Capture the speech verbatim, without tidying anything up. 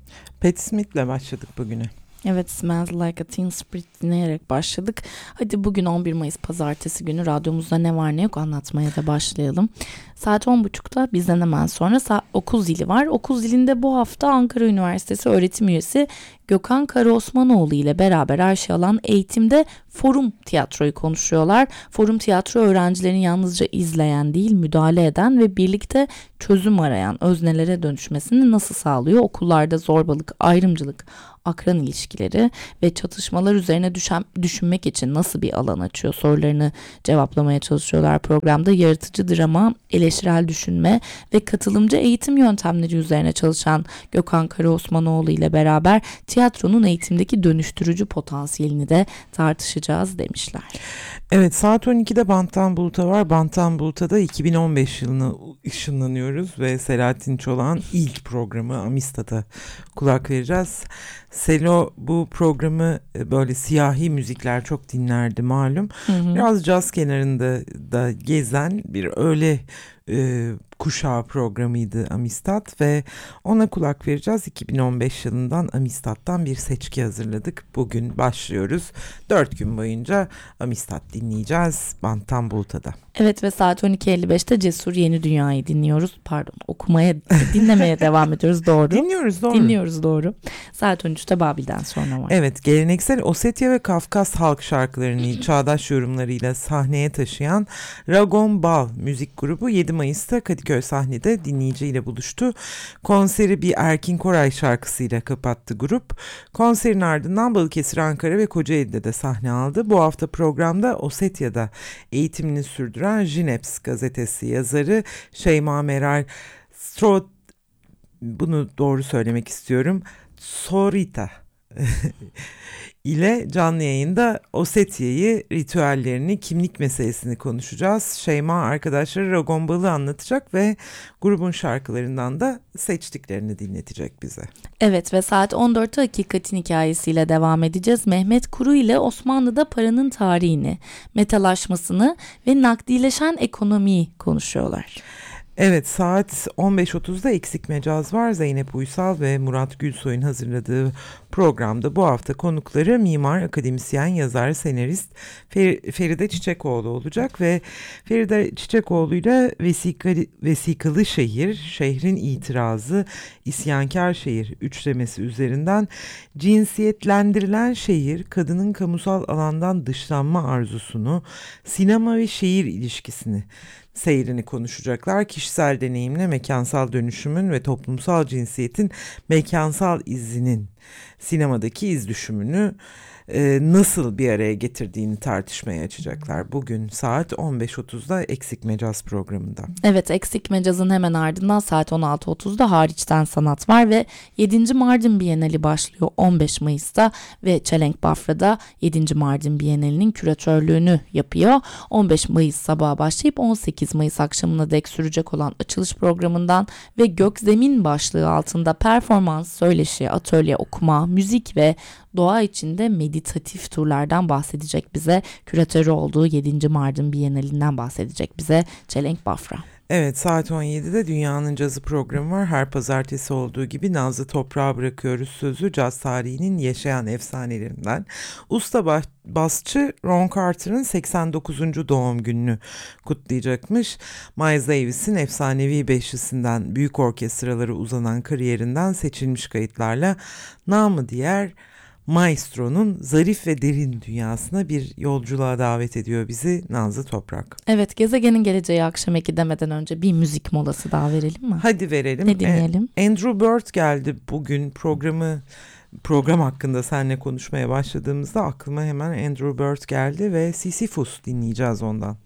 Patti Smith'le başladık bugüne. Evet, Smells Like a Teen Spirit dinleyerek başladık. Hadi bugün on bir Mayıs Pazartesi günü radyomuzda ne var ne yok anlatmaya da başlayalım. Saat on buçukta bizden hemen sonra sa- okul zili var. Okul zilinde bu hafta Ankara Üniversitesi öğretim üyesi Gökhan Karaosmanoğlu ile beraber arşa alan eğitimde forum tiyatroyu konuşuyorlar. Forum tiyatro öğrencilerin yalnızca izleyen değil, müdahale eden ve birlikte çözüm arayan öznelere dönüşmesini nasıl sağlıyor? Okullarda zorbalık, ayrımcılık, akran ilişkileri ve çatışmalar üzerine düşen, düşünmek için nasıl bir alan açıyor sorularını cevaplamaya çalışıyorlar programda. Yaratıcı drama, eleştirel düşünme ve katılımcı eğitim yöntemleri üzerine çalışan Gökhan Karaosmanoğlu ile beraber tiyatronun eğitimdeki dönüştürücü potansiyelini de tartışacağız demişler. Evet, saat on ikide Banttan Bulut'a var. Banttan Bulut'a da iki bin on beş yılına ışınlanıyoruz ve Selahattin Çolak'ın ilk programı Amistad'a kulak vereceğiz. Selo bu programı böyle siyahi müzikler çok dinlerdi malum. Hı hı. Biraz caz kenarında da gezen bir öğle e, kuşağı programıydı Amistad ve ona kulak vereceğiz. iki bin on beş yılından Amistad'dan bir seçki hazırladık. Bugün başlıyoruz. Dört gün boyunca Amistad dinleyeceğiz Banttan Bulut'a da. Evet ve saat on iki elli beşte Cesur Yeni Dünya'yı dinliyoruz. Pardon, okumaya, dinlemeye devam ediyoruz doğru. Dinliyoruz doğru. Dinliyoruz doğru. Saat on üçte Babil'den sonra var. Evet, geleneksel Ossetya ve Kafkas halk şarkılarını çağdaş yorumlarıyla sahneye taşıyan Ragon Bal müzik grubu yedi Mayıs'ta Kadıköy sahnede dinleyiciyle buluştu. Konseri bir Erkin Koray şarkısıyla kapattı grup. Konserin ardından Balıkesir, Ankara ve Kocaeli'de de sahne aldı. Bu hafta programda Ossetya'da eğitimini sürdüren Jineps gazetesi yazarı Şeyma Meral Strot, bunu doğru söylemek istiyorum, Sorita ile canlı yayında Ossetya'yı, ritüellerini, kimlik meselesini konuşacağız. Şeyma arkadaşları Ragon Bal'ı anlatacak ve grubun şarkılarından da seçtiklerini dinletecek bize. Evet ve saat on dörtte Hakikatin hikayesiyle devam edeceğiz. Mehmet Kuru ile Osmanlı'da paranın tarihini, metalaşmasını ve nakdileşen ekonomiyi konuşuyorlar. Evet, saat on beş otuzda Eksik Mecaz var. Zeynep Uysal ve Murat Gülsoy'un hazırladığı programda bu hafta konukları mimar, akademisyen, yazar, senarist Fer- Feride Çiçekoğlu olacak ve Feride Çiçekoğlu'yla vesikalı, vesikalı şehir, şehrin itirazı, isyankar şehir üçlemesi üzerinden cinsiyetlendirilen şehir, kadının kamusal alandan dışlanma arzusunu, sinema ve şehir ilişkisini, seyrini konuşacaklar. Kişisel deneyimle mekansal dönüşümün ve toplumsal cinsiyetin mekansal izinin sinemadaki iz düşümünü e, nasıl bir araya getirdiğini tartışmaya açacaklar. Bugün saat on beş otuzda Eksik Mecaz programında. Evet, Eksik Mecaz'ın hemen ardından saat on altı otuzda Hariçten Sanat var ve yedinci Mardin Bienali başlıyor on beş Mayıs'ta ve Çelenk Bafra'da yedinci Mardin Bienali'nin küratörlüğünü yapıyor. on beş Mayıs sabahı başlayıp on sekiz Mayıs akşamına dek sürecek olan açılış programından ve Gökzemin başlığı altında performans, söyleşi, atölye, okuma, müzik ve doğa içinde meditatif turlardan bahsedecek bize. Küratörü olduğu yedinci Mardin Bienalinden bahsedecek bize Çelenk Bafra. Evet, saat on yedide Dünyanın Cazı programı var. Her pazartesi olduğu gibi Nazlı Toprağa bırakıyoruz sözü, caz tarihinin yaşayan efsanelerinden. Usta basçı Ron Carter'ın seksen dokuzuncu doğum gününü kutlayacakmış. Miles Davis'in efsanevi beşlisinden büyük orkestralara uzanan kariyerinden seçilmiş kayıtlarla namı diğer Maestro'nun zarif ve derin dünyasına bir yolculuğa davet ediyor bizi Nazlı Toprak. Evet, gezegenin geleceği akşam iki demeden önce bir müzik molası daha verelim mi? Hadi verelim. Ne dinleyelim? E, Andrew Bird geldi bugün programı program hakkında seninle konuşmaya başladığımızda aklıma hemen Andrew Bird geldi ve Sisyphus dinleyeceğiz ondan.